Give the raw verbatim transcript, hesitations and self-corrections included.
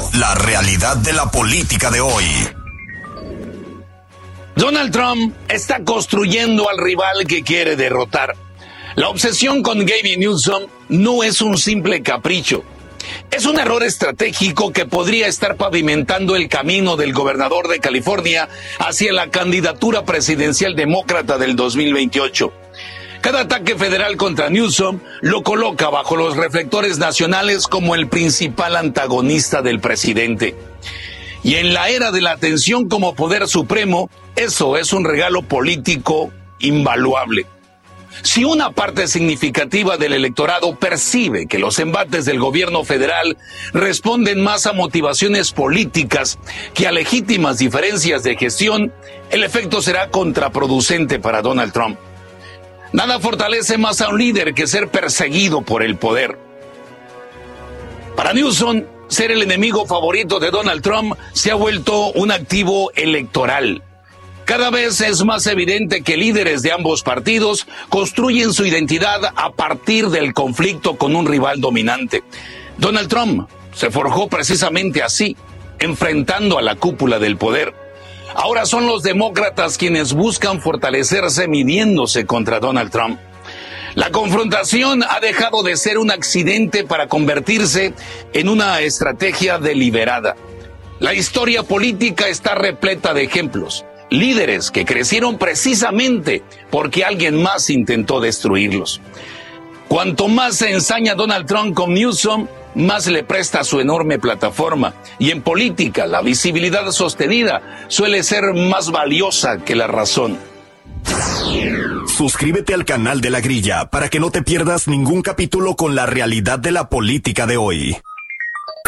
La realidad de la política de hoy. Donald Trump está construyendo al rival que quiere derrotar. La obsesión con Gavin Newsom no es un simple capricho. Es un error estratégico que podría estar pavimentando el camino del gobernador de California hacia la candidatura presidencial demócrata del dos mil veintiocho. Cada ataque federal contra Newsom lo coloca bajo los reflectores nacionales como el principal antagonista del presidente. Y en la era de la atención como poder supremo, eso es un regalo político invaluable. Si una parte significativa del electorado percibe que los embates del gobierno federal responden más a motivaciones políticas que a legítimas diferencias de gestión, el efecto será contraproducente para Donald Trump. Nada fortalece más a un líder que ser perseguido por el poder. Para Newsom, ser el enemigo favorito de Donald Trump se ha vuelto un activo electoral. Cada vez es más evidente que líderes de ambos partidos construyen su identidad a partir del conflicto con un rival dominante. Donald Trump se forjó precisamente así, enfrentando a la cúpula del poder. Ahora son los demócratas quienes buscan fortalecerse midiéndose contra Donald Trump. La confrontación ha dejado de ser un accidente para convertirse en una estrategia deliberada. La historia política está repleta de ejemplos. Líderes que crecieron precisamente porque alguien más intentó destruirlos. Cuanto más se ensaña Donald Trump con Newsom, más le presta su enorme plataforma. Y en política, la visibilidad sostenida suele ser más valiosa que la razón. Suscríbete al canal de La Grilla para que no te pierdas ningún capítulo con la realidad de la política de hoy.